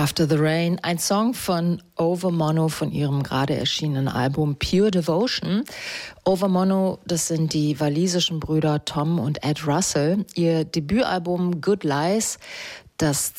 After the Rain, ein Song von Overmono von ihrem gerade erschienenen Album Pure Devotion. Overmono, das sind die walisischen Brüder Tom und Ed Russell. Ihr Debütalbum Good Lies, das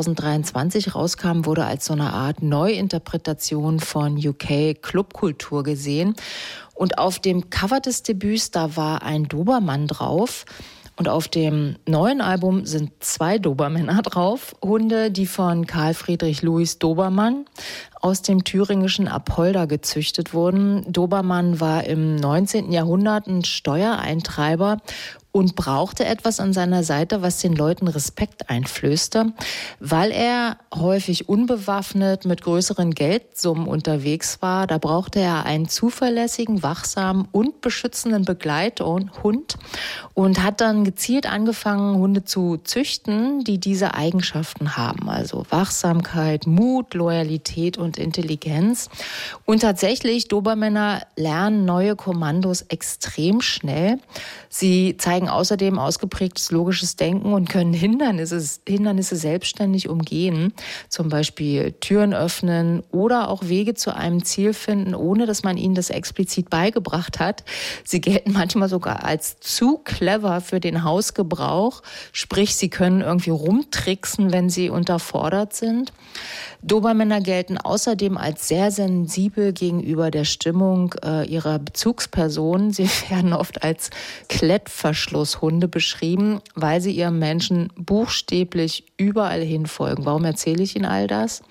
2023 rauskam, wurde als so eine Art Neuinterpretation von UK-Clubkultur gesehen. Und auf dem Cover des Debüts, da war ein Dobermann drauf. Und auf dem neuen Album sind 2 Dobermänner drauf. Hunde, die von Karl Friedrich Louis Dobermann aus dem thüringischen Apolda gezüchtet wurden. Dobermann war im 19. Jahrhundert ein Steuereintreiber und brauchte etwas an seiner Seite, was den Leuten Respekt einflößte. Weil er häufig unbewaffnet mit größeren Geldsummen unterwegs war, da brauchte er einen zuverlässigen, wachsamen und beschützenden Begleithund und hat dann gezielt angefangen, Hunde zu züchten, die diese Eigenschaften haben. Also Wachsamkeit, Mut, Loyalität und Intelligenz. Und tatsächlich, Dobermänner lernen neue Kommandos extrem schnell. Sie zeigen außerdem ausgeprägtes logisches Denken und können Hindernisse selbstständig umgehen. Zum Beispiel Türen öffnen oder auch Wege zu einem Ziel finden, ohne dass man ihnen das explizit beigebracht hat. Sie gelten manchmal sogar als zu clever für den Hausgebrauch. Sprich, sie können irgendwie rumtricksen, wenn sie unterfordert sind. Dobermänner gelten außerdem als sehr sensibel gegenüber der Stimmung ihrer Bezugspersonen. Sie werden oft als Klettverschlusshunde beschrieben, weil sie ihrem Menschen buchstäblich überall hin folgen. Warum erzähle ich Ihnen all das?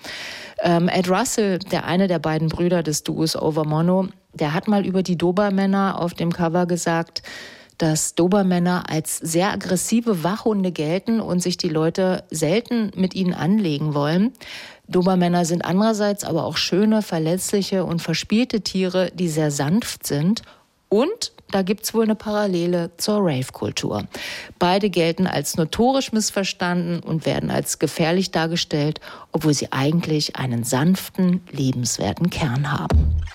Ed Russell, eine der beiden Brüder des Duos Overmono, der hat mal über die Dobermänner auf dem Cover gesagt, dass Dobermänner als sehr aggressive Wachhunde gelten und sich die Leute selten mit ihnen anlegen wollen. Dobermänner sind andererseits aber auch schöne, verletzliche und verspielte Tiere, die sehr sanft sind. Und da gibt's wohl eine Parallele zur Rave-Kultur. Beide gelten als notorisch missverstanden und werden als gefährlich dargestellt, obwohl sie eigentlich einen sanften, liebenswerten Kern haben.